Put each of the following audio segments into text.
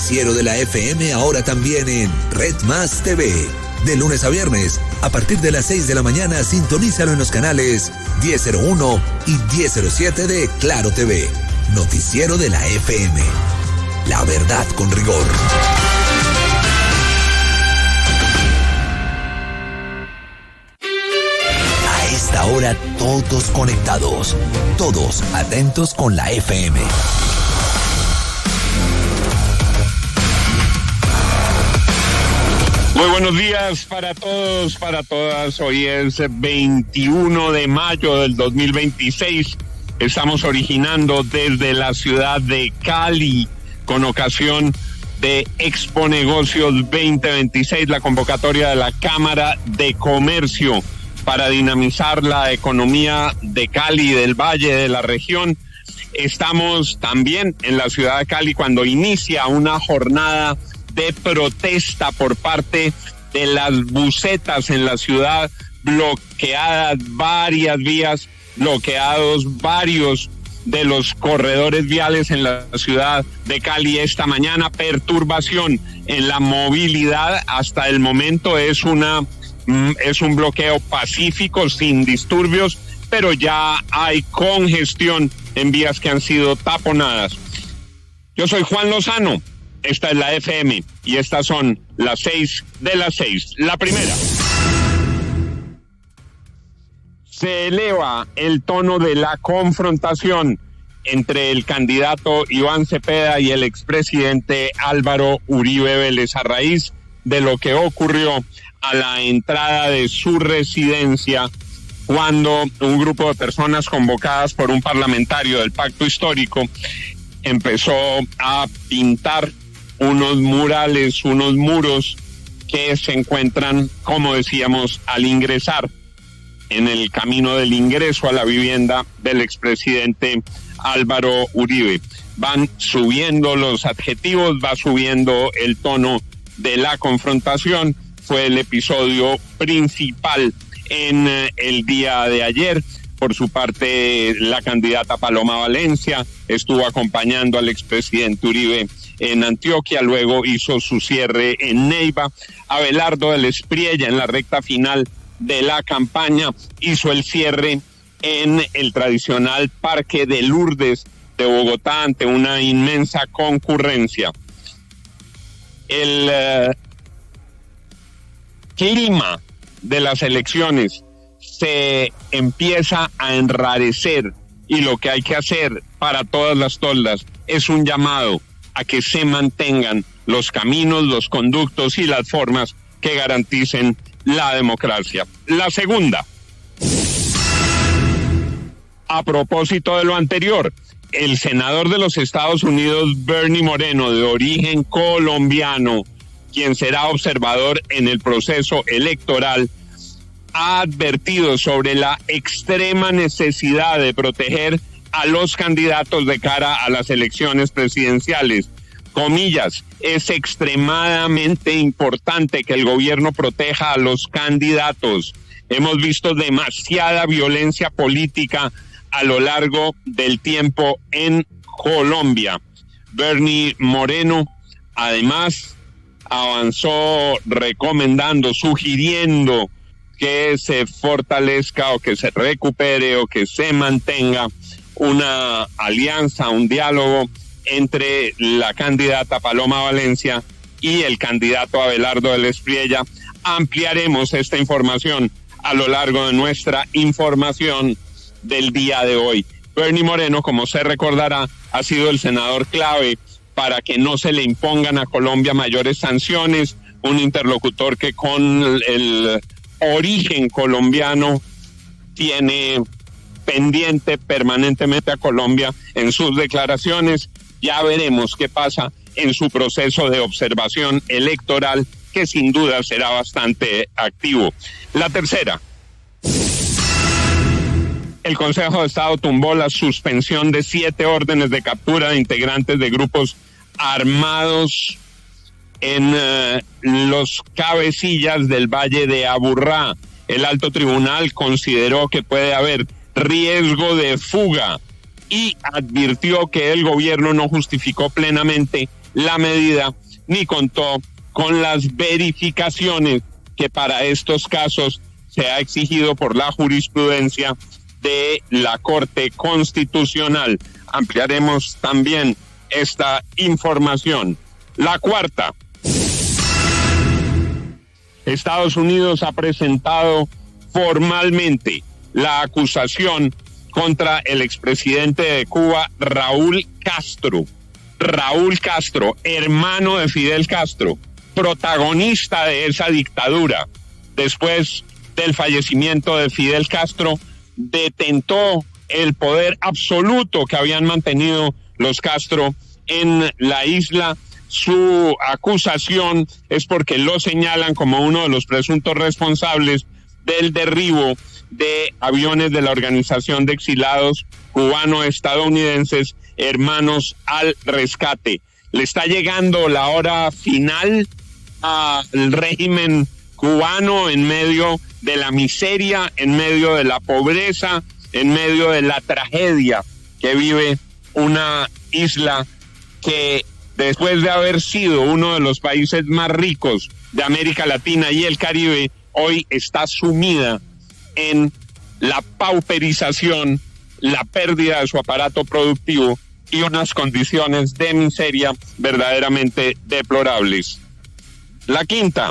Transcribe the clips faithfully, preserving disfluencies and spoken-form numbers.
noticiero de la F M ahora también en Red Más T V. De lunes a viernes, a partir de las seis de la mañana, sintonízalo en los canales diez cero uno y diez cero siete de Claro T V. Noticiero de la F M. La verdad con rigor. A esta hora todos conectados, todos atentos con la F M. Muy buenos días para todos, para todas. Hoy es veintiuno de mayo del dos mil veintiséis. Estamos originando desde la ciudad de Cali con ocasión de Expo Negocios veinte veintiséis, la convocatoria de la Cámara de Comercio para dinamizar la economía de Cali, del Valle, de la región. Estamos también en la ciudad de Cali cuando inicia una jornada de protesta por parte de las busetas en la ciudad, bloqueadas varias vías, bloqueados varios de los corredores viales en la ciudad de Cali esta mañana. Perturbación en la movilidad hasta el momento es una es un bloqueo pacífico sin disturbios, pero ya hay congestión en vías que han sido taponadas. Yo soy Juan Lozano. Esta es la F M y estas son las seis de las seis. La primera. Se eleva el tono de la confrontación entre el candidato Iván Cepeda y el expresidente Álvaro Uribe Vélez a raíz de lo que ocurrió a la entrada de su residencia cuando un grupo de personas convocadas por un parlamentario del Pacto Histórico empezó a pintar unos murales, unos muros que se encuentran, como decíamos, al ingresar en el camino del ingreso a la vivienda del expresidente Álvaro Uribe. Van subiendo los adjetivos, va subiendo el tono de la confrontación. Fue el episodio principal en el día de ayer. Por su parte, la candidata Paloma Valencia estuvo acompañando al expresidente Uribe en Antioquia, luego hizo su cierre en Neiva. Abelardo del Espriella, en la recta final de la campaña, hizo el cierre en el tradicional Parque de Lourdes de Bogotá ante una inmensa concurrencia. El uh, clima de las elecciones se empieza a enrarecer y lo que hay que hacer para todas las toldas es un llamado a que se mantengan los caminos, los conductos y las formas que garanticen la democracia. La segunda. A propósito de lo anterior, el senador de los Estados Unidos, Bernie Moreno, de origen colombiano, quien será observador en el proceso electoral, ha advertido sobre la extrema necesidad de proteger a los candidatos de cara a las elecciones presidenciales. Comillas, es extremadamente importante que el gobierno proteja a los candidatos. Hemos visto demasiada violencia política a lo largo del tiempo en Colombia. Bernie Moreno, además, avanzó recomendando, sugiriendo que se fortalezca o que se recupere o que se mantenga una alianza, un diálogo entre la candidata Paloma Valencia y el candidato Abelardo del Espriella. Ampliaremos esta información a lo largo de nuestra información del día de hoy. Bernie Moreno, como se recordará, ha sido el senador clave para que no se le impongan a Colombia mayores sanciones, un interlocutor que con el origen colombiano tiene pendiente permanentemente a Colombia en sus declaraciones. Ya veremos qué pasa en su proceso de observación electoral, que sin duda será bastante activo. La tercera. El Consejo de Estado tumbó la suspensión de siete órdenes de captura de integrantes de grupos armados en uh, los cabecillas del Valle de Aburrá. El alto tribunal consideró que puede haber riesgo de fuga y advirtió que el gobierno no justificó plenamente la medida ni contó con las verificaciones que para estos casos se ha exigido por la jurisprudencia de la Corte Constitucional. Ampliaremos también esta información. La cuarta. Estados Unidos ha presentado formalmente la acusación contra el expresidente de Cuba, Raúl Castro. Raúl Castro, hermano de Fidel Castro, protagonista de esa dictadura. Después del fallecimiento de Fidel Castro, detentó el poder absoluto que habían mantenido los Castro en la isla. Su acusación es porque lo señalan como uno de los presuntos responsables del derribo de aviones de la Organización de Exilados Cubano-Estadounidenses Hermanos al Rescate. Le está llegando la hora final al régimen cubano en medio de la miseria, en medio de la pobreza, en medio de la tragedia que vive una isla que, después de haber sido uno de los países más ricos de América Latina y el Caribe, hoy está sumida en la pauperización, la pérdida de su aparato productivo y unas condiciones de miseria verdaderamente deplorables. La quinta.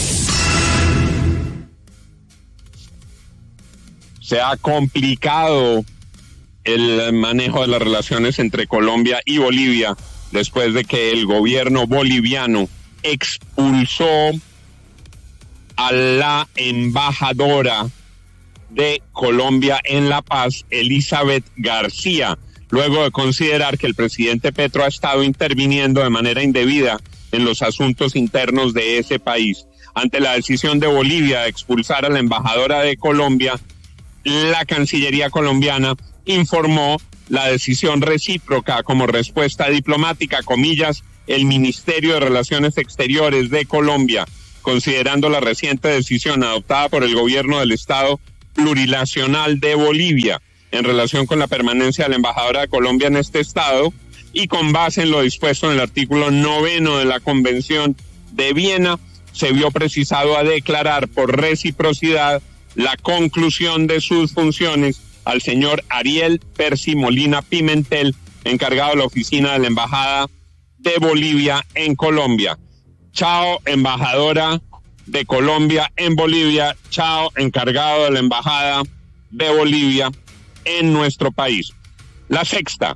Se ha complicado el manejo de las relaciones entre Colombia y Bolivia después de que el gobierno boliviano expulsó a la embajadora de Colombia en La Paz, Elizabeth García, luego de considerar que el presidente Petro ha estado interviniendo de manera indebida en los asuntos internos de ese país. Ante la decisión de Bolivia de expulsar a la embajadora de Colombia, la Cancillería colombiana informó la decisión recíproca como respuesta diplomática, comillas, el Ministerio de Relaciones Exteriores de Colombia, considerando la reciente decisión adoptada por el gobierno del Estado Plurinacional de Bolivia en relación con la permanencia de la embajadora de Colombia en este estado y con base en lo dispuesto en el artículo noveno de la Convención de Viena, se vio precisado a declarar por reciprocidad la conclusión de sus funciones al señor Ariel Percy Molina Pimentel, encargado de la oficina de la Embajada de Bolivia en Colombia. Chao, embajadora de Colombia en Bolivia. Chao, encargado de la Embajada de Bolivia en nuestro país. La sexta.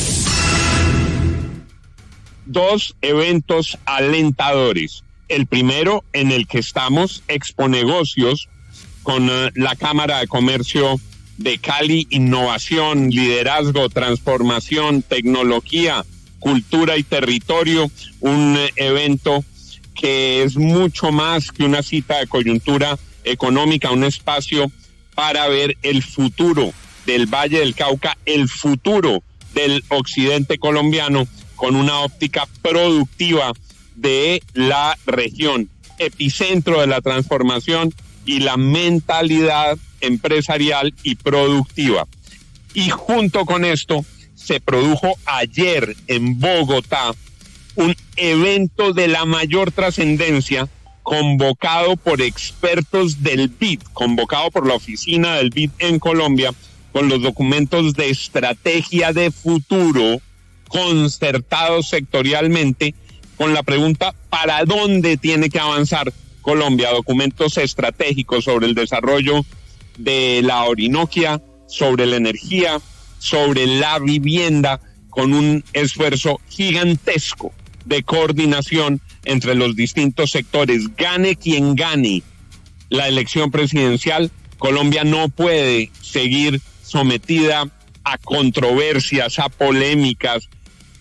Dos eventos alentadores. El primero, en el que estamos, Exponegocios, con uh, la Cámara de Comercio de Cali, innovación, liderazgo, transformación, tecnología, cultura y territorio, un uh, evento que es mucho más que una cita de coyuntura económica, un espacio para ver el futuro del Valle del Cauca, el futuro del occidente colombiano, con una óptica productiva de la región, epicentro de la transformación y la mentalidad empresarial y productiva. Y junto con esto se produjo ayer en Bogotá un evento de la mayor trascendencia convocado por expertos del B I D, convocado por la oficina del B I D en Colombia, con los documentos de estrategia de futuro concertados sectorialmente, con la pregunta ¿para dónde tiene que avanzar Colombia? Documentos estratégicos sobre el desarrollo de la Orinoquia, sobre la energía, sobre la vivienda, con un esfuerzo gigantesco de coordinación entre los distintos sectores. Gane quien gane la elección presidencial, Colombia no puede seguir sometida a controversias, a polémicas,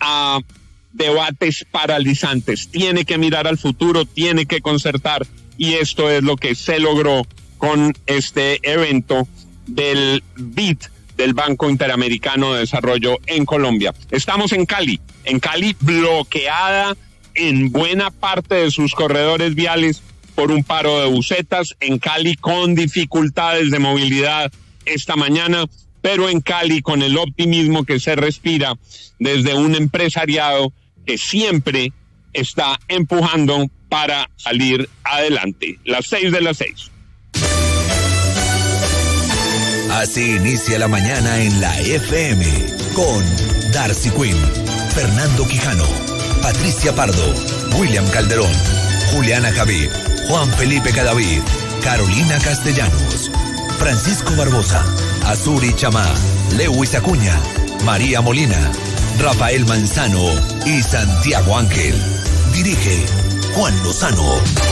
a debates paralizantes. Tiene que mirar al futuro, tiene que concertar, y esto es lo que se logró con este evento del B I D, del Banco Interamericano de Desarrollo en Colombia. Estamos en Cali, en Cali bloqueada en buena parte de sus corredores viales por un paro de busetas, en Cali con dificultades de movilidad esta mañana, pero en Cali con el optimismo que se respira desde un empresariado que siempre está empujando para salir adelante. Las seis de las seis. Así inicia la mañana en la F M con Darcy Quinn, Fernando Quijano, Patricia Pardo, William Calderón, Juliana Javid, Juan Felipe Cadavid, Carolina Castellanos, Francisco Barbosa, Azuri Chamá, Lewis Acuña, María Molina, Rafael Manzano y Santiago Ángel. Dirige Juan Lozano.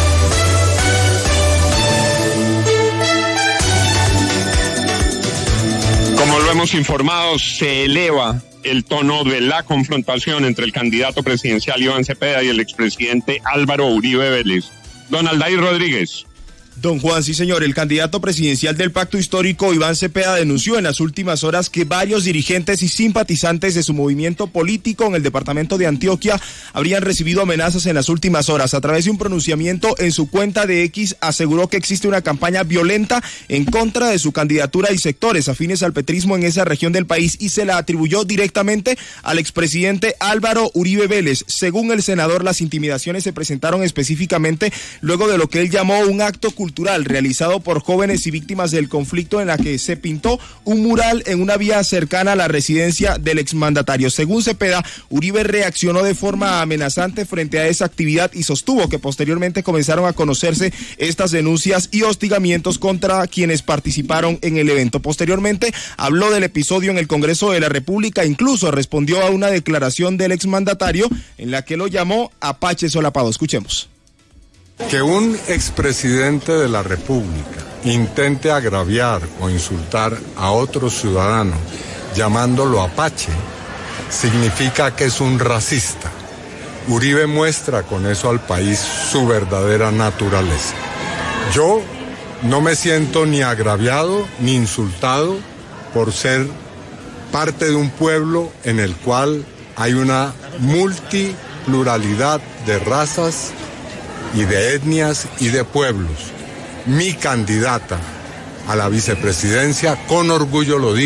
Como lo hemos informado, se eleva el tono de la confrontación entre el candidato presidencial Iván Cepeda y el expresidente Álvaro Uribe Vélez. Don Aldair Rodríguez. Don Juan, sí señor, el candidato presidencial del Pacto Histórico, Iván Cepeda, denunció en las últimas horas que varios dirigentes y simpatizantes de su movimiento político en el departamento de Antioquia habrían recibido amenazas en las últimas horas. A través de un pronunciamiento en su cuenta de X, aseguró que existe una campaña violenta en contra de su candidatura y sectores afines al petrismo en esa región del país y se la atribuyó directamente al expresidente Álvaro Uribe Vélez. Según el senador, las intimidaciones se presentaron específicamente luego de lo que él llamó un acto cultural cultural realizado por jóvenes y víctimas del conflicto en la que se pintó un mural en una vía cercana a la residencia del exmandatario. Según Cepeda, Uribe reaccionó de forma amenazante frente a esa actividad y sostuvo que posteriormente comenzaron a conocerse estas denuncias y hostigamientos contra quienes participaron en el evento. Posteriormente habló del episodio en el Congreso de la República, incluso respondió a una declaración del exmandatario en la que lo llamó Apache solapado. Escuchemos. Que un expresidente de la República intente agraviar o insultar a otro ciudadano llamándolo Apache significa que es un racista. Uribe muestra con eso al país su verdadera naturaleza. Yo no me siento ni agraviado ni insultado por ser parte de un pueblo en el cual hay una multipluralidad de razas y de etnias y de pueblos. Mi candidata a la vicepresidencia, con orgullo lo digo,